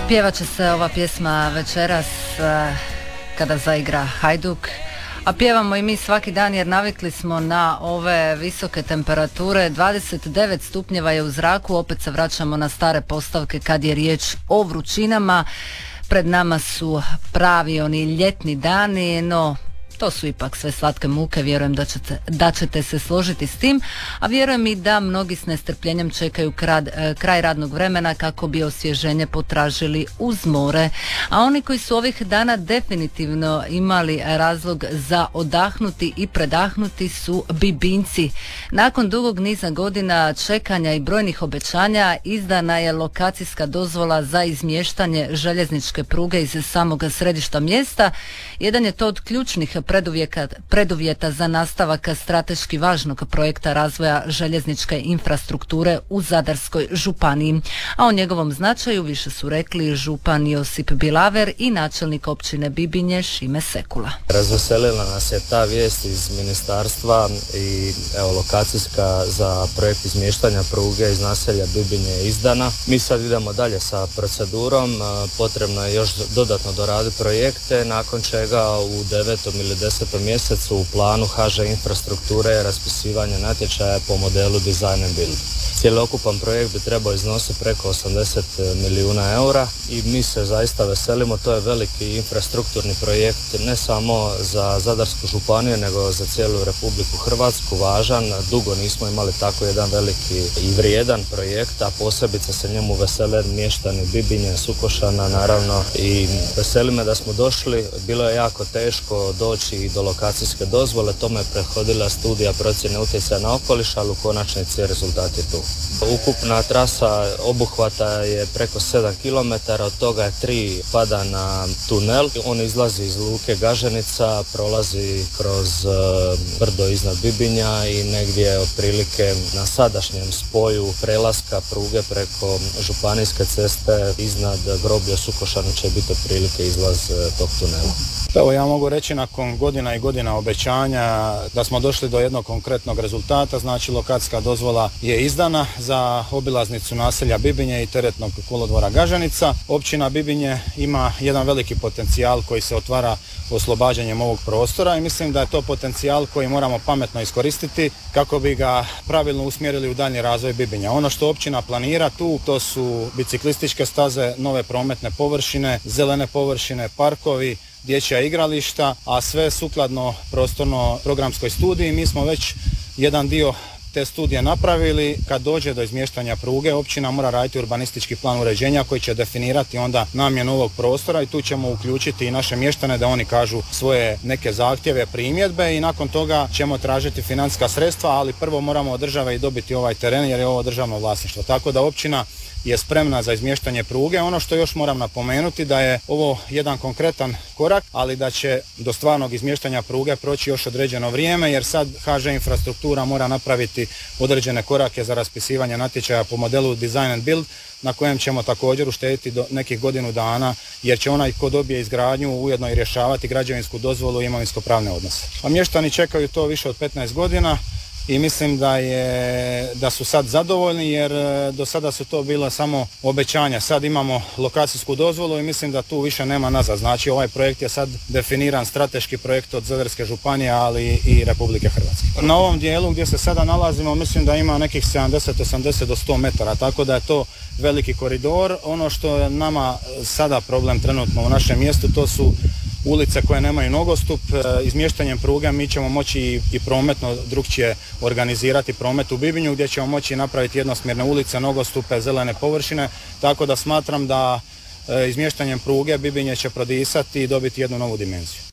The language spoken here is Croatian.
Pjevat će se ova pjesma večeras kada zaigra Hajduk, a pjevamo i mi svaki dan jer navikli smo na ove visoke temperature. 29 stupnjeva je u zraku, opet se vraćamo na stare postavke kad je riječ o vrućinama. Pred nama su pravi oni ljetni dani, no to su ipak sve slatke muke, vjerujem da ćete se složiti s tim, a vjerujem i da mnogi s nestrpljenjem čekaju kraj radnog vremena kako bi osvježenje potražili uz more. A oni koji su ovih dana definitivno imali razlog za odahnuti i predahnuti su Bibinjci. Nakon dugog niza godina čekanja i brojnih obećanja izdana je lokacijska dozvola za izmještanje željezničke pruge iz samog središta mjesta. Jedan je to od ključnih preduvjeta za nastavak strateški važnog projekta razvoja željezničke infrastrukture u Zadarskoj županiji. A o njegovom značaju više su rekli župan Josip Bilaver i načelnik općine Bibinje Šime Sekula. Razveselila nas je ta vijest iz ministarstva i lokacijska za projekt izmještanja pruge iz naselja Bibinje je izdana. Mi sad idemo dalje sa procedurom, potrebno je još dodatno doraditi projekte, nakon čega u 9. ili 10. mjesecu u planu HŽ infrastrukture je raspisivanje natječaja po modelu Design and Build. Cjelokupan projekt bi trebao iznositi preko 80 milijuna eura i mi se zaista veselimo. To je veliki infrastrukturni projekt ne samo za Zadarsku županiju nego za cijelu Republiku Hrvatsku, važan. Dugo nismo imali tako jedan veliki i vrijedan projekt, a posebice se njemu vesele mještani Bibinje, Sukošana naravno, i veseli me da smo došli. Bilo je jako teško doći i do lokacijske dozvole, tome je prethodila studija procjene utjecaja na okoliš, ali u konačnici je rezultat je tu. Ukupna trasa obuhvata je preko 7 km, od toga je 3 pada na tunel. On izlazi iz luke Gaženica, prolazi kroz brdo iznad Bibinja i negdje otprilike na sadašnjem spoju prelaska pruge preko županijske ceste iznad groblja Sukošanu će biti otprilike izlaz tog tunela. Evo, ja mogu reći nakon godina i godina obećanja da smo došli do jednog konkretnog rezultata. Znači, lokacijska dozvola je izdana za obilaznicu naselja Bibinje i teretnog kolodvora Gaženica. Općina Bibinje ima jedan veliki potencijal koji se otvara oslobađanjem ovog prostora i mislim da je to potencijal koji moramo pametno iskoristiti kako bi ga pravilno usmjerili u daljnji razvoj Bibinja. Ono što općina planira tu, to su biciklističke staze, nove prometne površine, zelene površine, parkovi, dječja igrališta, a sve sukladno prostorno-programskoj studiji. Mi smo već jedan dio te studije napravili. Kad dođe do izmještanja pruge, općina mora raditi urbanistički plan uređenja koji će definirati onda namjenu ovog prostora i tu ćemo uključiti i naše mještane da oni kažu svoje neke zahtjeve, primjedbe i nakon toga ćemo tražiti financijska sredstva, ali prvo moramo od države i dobiti ovaj teren jer je ovo državno vlasništvo. Tako da općina je spremna za izmještanje pruge. Ono što još moram napomenuti da je ovo jedan konkretan korak, ali da će do stvarnog izmještanja pruge proći još određeno vrijeme, jer sad HŽ infrastruktura mora napraviti određene korake za raspisivanje natječaja po modelu Design and Build, na kojem ćemo također uštediti do nekih godinu dana, jer će onaj ko dobije izgradnju ujedno i rješavati građevinsku dozvolu i imovinsko-pravne odnose. A mještani čekaju to više od 15 godina. I mislim da su sad zadovoljni jer do sada su to bila samo obećanja. Sad imamo lokacijsku dozvolu i mislim da tu više nema nazad. Znači ovaj projekt je sad definiran strateški projekt od Zadarske županije, ali i Republike Hrvatske. Na ovom dijelu gdje se sada nalazimo mislim da ima nekih 70-80 do 100 metara, tako da je to veliki koridor. Ono što je nama sada problem trenutno u našem mjestu, to su ulice koje nemaju nogostup. Izmještanjem pruge mi ćemo moći i prometno drukčije organizirati promet u Bibinju, gdje ćemo moći napraviti jednosmjerne ulice, nogostupe, zelene površine, tako da smatram da izmještanjem pruge Bibinje će prodisati i dobiti jednu novu dimenziju.